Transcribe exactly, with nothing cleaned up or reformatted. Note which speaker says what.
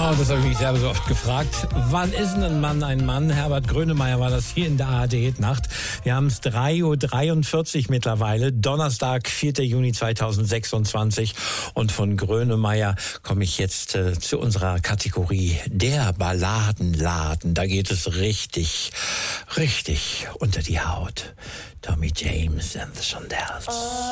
Speaker 1: Genau, das habe ich mich selber so oft gefragt. Wann ist denn ein Mann ein Mann? Herbert Grönemeyer war das hier in der A R D-Nacht. Wir haben es drei Uhr dreiundvierzig mittlerweile, Donnerstag, vierter Juni zweitausendsechsundzwanzig. Und von Grönemeyer komme ich jetzt äh, zu unserer Kategorie der Balladenladen. Da geht es richtig, richtig unter die Haut. Tommy James and the Shondells.